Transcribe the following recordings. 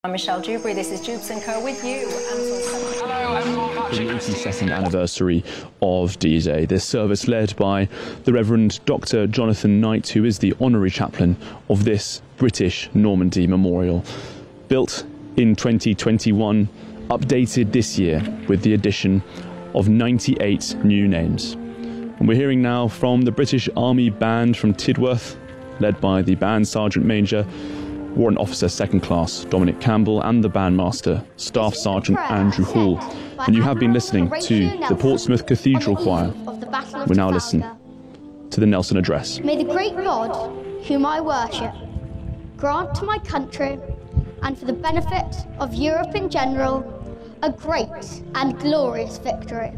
I'm Michelle Dewberry, this is Jubes & Co with you. For the 82nd anniversary of D-Day, this service led by the Reverend Dr. Jonathan Knight, who is the honorary chaplain of this British Normandy Memorial. Built in 2021, updated this year with the addition of 98 new names. And we're hearing now from the British Army Band from Tidworth, led by the Band Sergeant Major, Warrant Officer Second Class Dominic Campbell, and the Bandmaster, Staff Sergeant Andrew Hall. And you have been listening to the Portsmouth Cathedral Choir. We now listen to the Nelson Address. May the great God, whom I worship, grant to my country, and for the benefit of Europe in general, a great and glorious victory.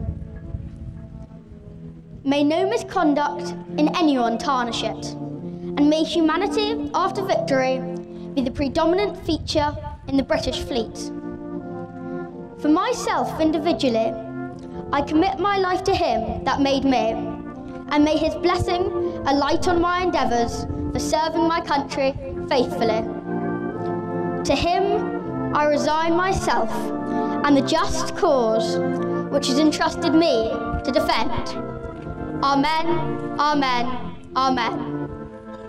May no misconduct in anyone tarnish it, and may humanity, after victory, be the predominant feature in the British fleet. For myself individually, I commit my life to Him that made me, and may His blessing alight on my endeavours for serving my country faithfully. To Him I resign myself and the just cause which has entrusted me to defend. Amen, amen, amen.